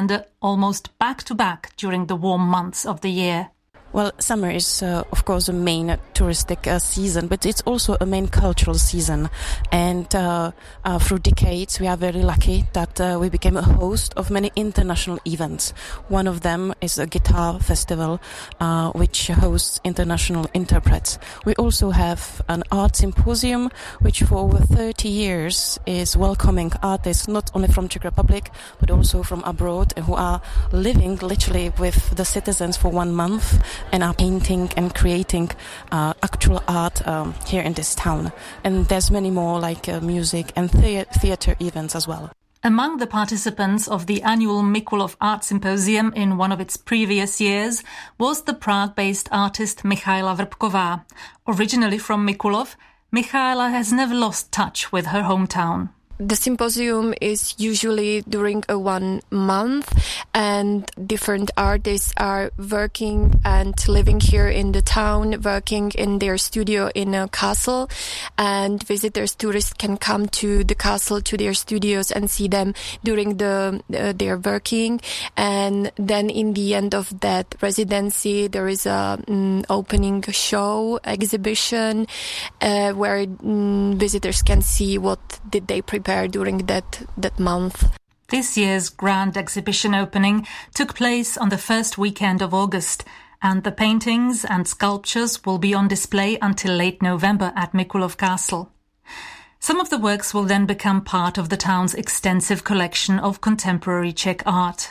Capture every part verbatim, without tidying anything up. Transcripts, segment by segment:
calendar almost back-to-back during the warm months of the year. Well, summer is, uh, of course, a main uh, touristic uh, season, but it's also a main cultural season. And uh, uh, through decades, we are very lucky that uh, we became a host of many international events. One of them is a guitar festival, uh, which hosts international interprets. We also have an art symposium, which for over thirty years is welcoming artists not only from Czech Republic, but also from abroad, who are living literally with the citizens for one month and are painting and creating uh, actual art um, here in this town. And there's many more like uh, music and thea- theatre events as well. Among the participants of the annual Mikulov Art Symposium in one of its previous years was the Prague-based artist Michaela Vrbková. Originally from Mikulov, Michaela has never lost touch with her hometown. The symposium is usually during a one month, and different artists are working and living here in the town, working in their studio in a castle, and visitors, tourists can come to the castle, to their studios and see them during the uh, their working. And then in the end of that residency, there is a um, opening show, exhibition, uh, where um, visitors can see what did they prepare during that that month. This year's grand exhibition opening took place on the first weekend of August, and the paintings and sculptures will be on display until late November at Mikulov Castle. Some of the works will then become part of the town's extensive collection of contemporary Czech art.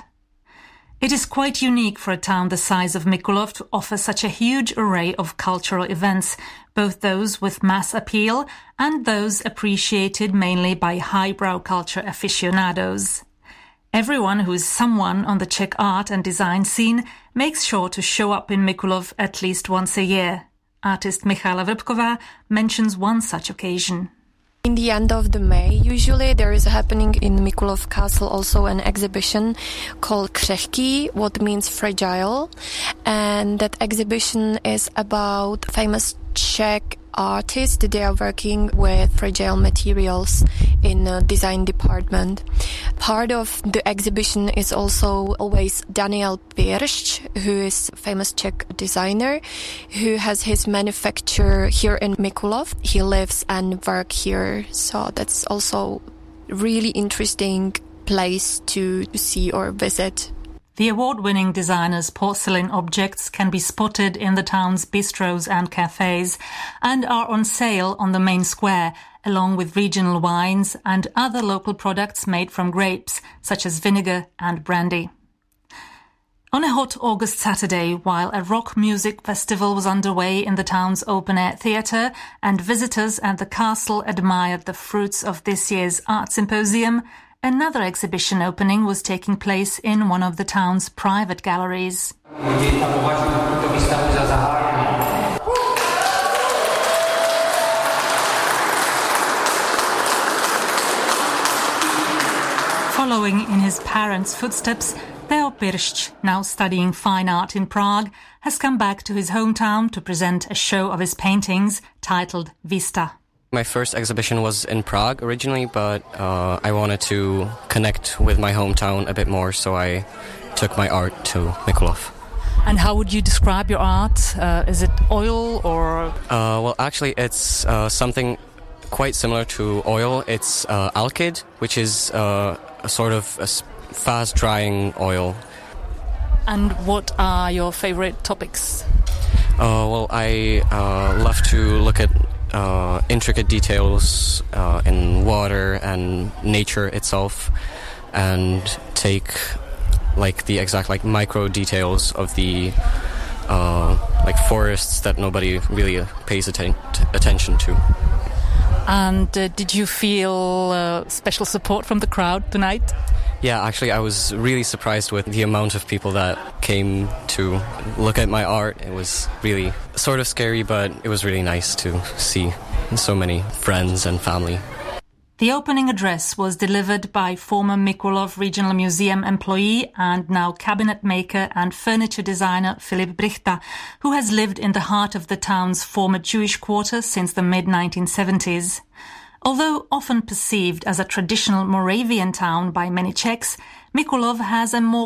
It is quite unique for a town the size of Mikulov to offer such a huge array of cultural events, both those with mass appeal and those appreciated mainly by highbrow culture aficionados. Everyone who is someone on the Czech art and design scene makes sure to show up in Mikulov at least once a year. Artist Michaela Vrbková mentions one such occasion. In the end of the May, usually there is happening in Mikulov Castle also an exhibition called Křehký, what means fragile, and that exhibition is about famous Czech artists. They are working with fragile materials in the design department. Part of the exhibition is also always Daniel Piršť, who is a famous Czech designer, who has his manufacture here in Mikulov. He lives and works here, so that's also really interesting place to see or visit. The award-winning designer's porcelain objects can be spotted in the town's bistros and cafes and are on sale on the main square, along with regional wines and other local products made from grapes, such as vinegar and brandy. On a hot August Saturday, while a rock music festival was underway in the town's open-air theatre and visitors at the castle admired the fruits of this year's art symposium, another exhibition opening was taking place in one of the town's private galleries. Following in his parents' footsteps, Theo Piršť, now studying fine art in Prague, has come back to his hometown to present a show of his paintings titled Vista. My first exhibition was in Prague originally, but uh, I wanted to connect with my hometown a bit more, so I took my art to Mikulov. And how would you describe your art? Uh, is it oil or...? Uh, well, actually, it's uh, something quite similar to oil. It's uh, alkyd, which is uh, a sort of a fast-drying oil. And what are your favorite topics? Uh, well, I uh, love to look at Uh, intricate details uh, in water and nature itself, and take like the exact like micro details of the uh, like forests that nobody really pays atten- attention to. And uh, did you feel uh, special support from the crowd tonight? Yeah, actually, I was really surprised with the amount of people that came to look at my art. It was really sort of scary, but it was really nice to see so many friends and family. The opening address was delivered by former Mikulov Regional Museum employee and now cabinet maker and furniture designer Filip Brichta, who has lived in the heart of the town's former Jewish quarter since the mid nineteen seventies. Although often perceived as a traditional Moravian town by many Czechs, Mikulov has a more